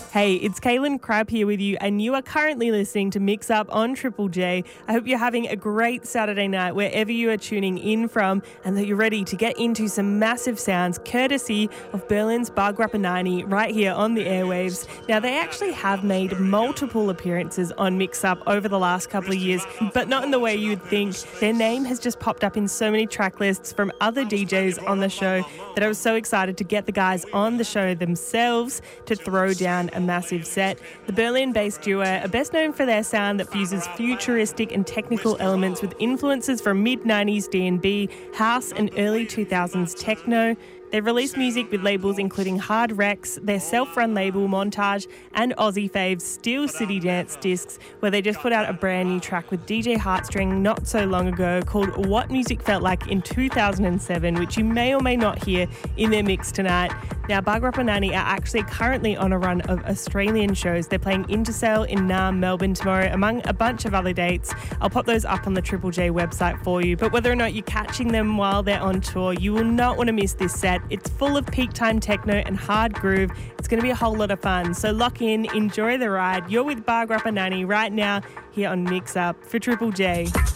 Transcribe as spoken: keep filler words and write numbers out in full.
Hey, it's Kaylin Crabb here with you, and you are currently listening to Mix Up on Triple J. I hope you're having a great Saturday night wherever you are tuning in from, and that you're ready to get into some massive sounds courtesy of Berlin's Bargrappa ninety right here on the airwaves. Now, they actually have made multiple appearances on Mix Up over the last couple of years, but not in the way you'd think. Their name has just popped up in so many track lists from other D Js on the show that I was so excited to get the guys on the show themselves to throw down a massive set. The Berlin-based duo are best known for their sound that fuses futuristic and technical elements with influences from mid nineties D and B, house and early two thousands techno. They've released music with labels including Hard Rex, their self-run label Montage, and Aussie faves Steel City Dance Discs, where they just put out a brand new track with D J Heartstring not so long ago called What Music Felt Like in two thousand seven, which you may or may not hear in their mix tonight. Now, Bargrappa ninety are actually currently on a run of Australian shows. They're playing Intercell in Naarm, Melbourne tomorrow, among a bunch of other dates. I'll pop those up on the Triple J website for you. But whether or not you're catching them while they're on tour, you will not want to miss this set. It's full of peak time techno and hard groove. It's going to be a whole lot of fun. So lock in, enjoy the ride. You're with Bargrappa ninety right now here on Mix Up for Triple J.